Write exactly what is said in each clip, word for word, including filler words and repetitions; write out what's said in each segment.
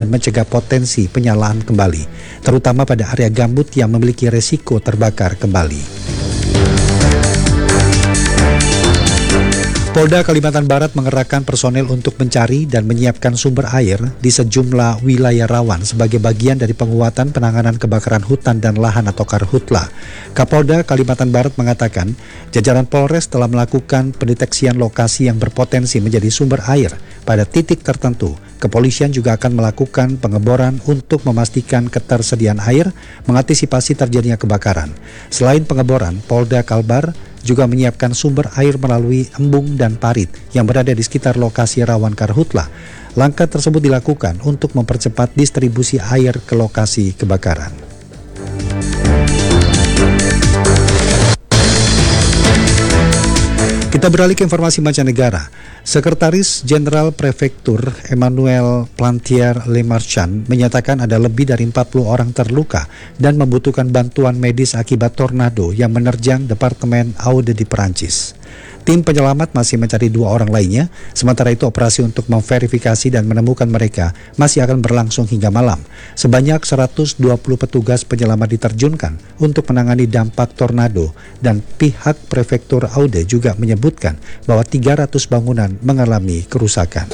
dan mencegah potensi penyalaan kembali, terutama pada area gambut yang memiliki resiko terbakar kembali. Polda Kalimantan Barat mengerahkan personel untuk mencari dan menyiapkan sumber air di sejumlah wilayah rawan sebagai bagian dari penguatan penanganan kebakaran hutan dan lahan atau Karhutla. Kapolda Kalimantan Barat mengatakan, jajaran Polres telah melakukan pendeteksian lokasi yang berpotensi menjadi sumber air pada titik tertentu. Kepolisian juga akan melakukan pengeboran untuk memastikan ketersediaan air, mengantisipasi terjadinya kebakaran. Selain pengeboran, Polda Kalbar juga menyiapkan sumber air melalui embung dan parit yang berada di sekitar lokasi rawan Karhutla. Langkah tersebut dilakukan untuk mempercepat distribusi air ke lokasi kebakaran. Kita beralih ke informasi mancanegara. Sekretaris Jenderal Prefektur Emmanuel Plantier Lemarchand menyatakan ada lebih dari empat puluh orang terluka dan membutuhkan bantuan medis akibat tornado yang menerjang Departemen Aude di Perancis. Tim penyelamat masih mencari dua orang lainnya, sementara itu operasi untuk memverifikasi dan menemukan mereka masih akan berlangsung hingga malam. Sebanyak seratus dua puluh petugas penyelamat diterjunkan untuk menangani dampak tornado dan pihak Prefektur Aude juga menyebutkan bahwa tiga ratus bangunan mengalami kerusakan.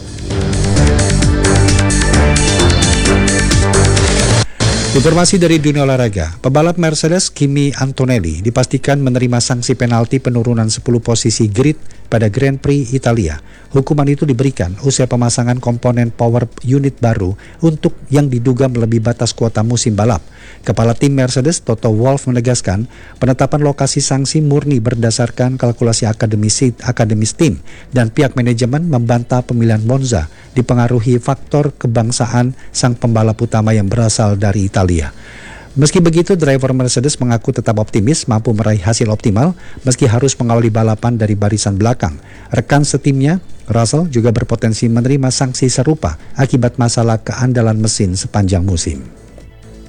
Informasi dari dunia olahraga, pebalap Mercedes Kimi Antonelli dipastikan menerima sanksi penalti penurunan sepuluh posisi grid pada Grand Prix Italia. Hukuman itu diberikan usai pemasangan komponen power unit baru untuk yang diduga melebihi batas kuota musim balap. Kepala tim Mercedes Toto Wolff menegaskan penetapan lokasi sanksi murni berdasarkan kalkulasi akademis, akademis tim dan pihak manajemen membantah pemilihan Monza dipengaruhi faktor kebangsaan sang pembalap utama yang berasal dari Italia. Meski begitu, driver Mercedes mengaku tetap optimis mampu meraih hasil optimal meski harus mengawali balapan dari barisan belakang. Rekan setimnya, Russell, juga berpotensi menerima sanksi serupa akibat masalah keandalan mesin sepanjang musim.